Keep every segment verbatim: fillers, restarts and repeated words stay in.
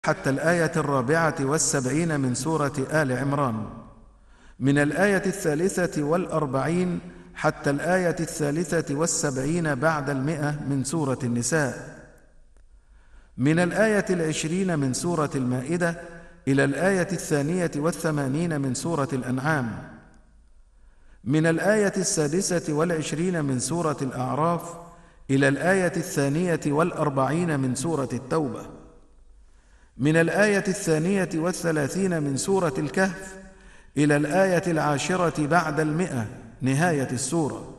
حتى الآية الرابعة والسبعين من سورة آل عمران، من الآية الثالثة والأربعين حتى الآية الثالثة والسبعين بعد المئة من سورة النساء، من الآية العشرين من سورة المائدة إلى الآية الثانية والثمانين من سورة الأنعام، من الآية السادسة والعشرين من سورة الأعراف إلى الآية الثانية والأربعين من سورة التوبة، من الآية الثانية والثلاثين من سورة الكهف إلى الآية العاشرة بعد المئة نهاية السورة،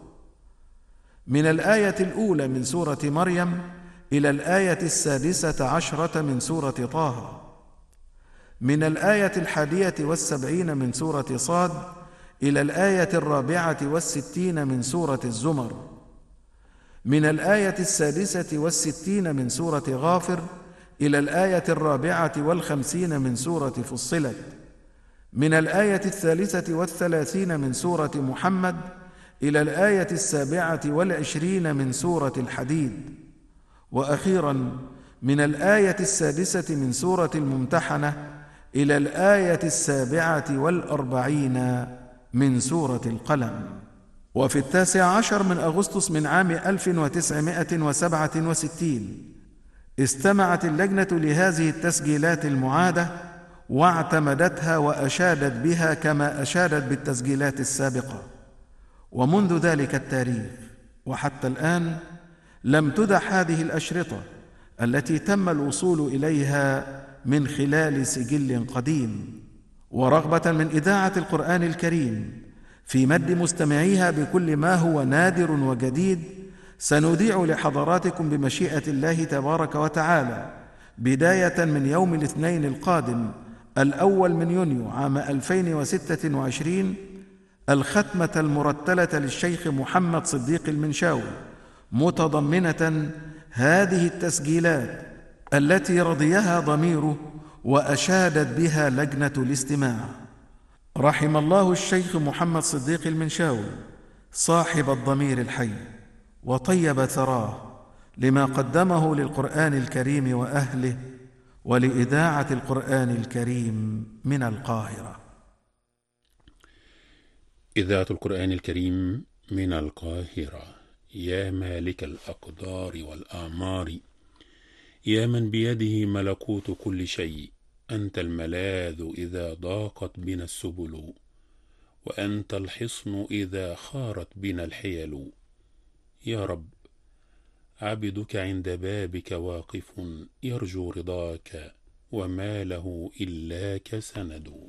من الآية الأولى من سورة مريم إلى الآية السادسة عشرة من سورة طه، من الآية الحادية والسبعين من سورة صاد إلى الآية الرابعة والستين من سورة الزمر، من الآية السادسة والستين من سورة غافر إلى الآية الرابعة والخمسين من سورة فصلت، من الآية الثالثة والثلاثين من سورة محمد إلى الآية السابعة والعشرين من سورة الحديد، وأخيراً من الآية السادسة من سورة الممتحنة إلى الآية السابعة والأربعين من سورة القلم. وفي التاسع عشر من أغسطس من عام ألف وتسعمائة وسبعة وستين استمعت اللجنة لهذه التسجيلات المعادة واعتمدتها وأشادت بها كما أشادت بالتسجيلات السابقة، ومنذ ذلك التاريخ وحتى الآن لم تدع هذه الأشرطة التي تم الوصول إليها من خلال سجل قديم، ورغبة من إذاعة القرآن الكريم في مد مستمعيها بكل ما هو نادر وجديد، سنذيع لحضراتكم بمشيئة الله تبارك وتعالى بداية من يوم الاثنين القادم الأول من يونيو عام ألفين وستة وعشرين الختمة المرتلة للشيخ محمد صديق المنشاوي، متضمنة هذه التسجيلات التي رضيها ضميره وأشادت بها لجنة الاستماع. رحم الله الشيخ محمد صديق المنشاوي صاحب الضمير الحي، وطيب ثراه لما قدمه للقرآن الكريم وأهله ولإذاعة القرآن الكريم من القاهرة. إذاعة القرآن الكريم من القاهرة. يا مالك الأقدار والآمار، يا من بيده ملكوت كل شيء، أنت الملاذ إذا ضاقت بنا السبل، وأنت الحصن إذا خارت بنا الحيل. يا رب، عبدك عند بابك واقف، يرجو رضاك وما له إلاك سند.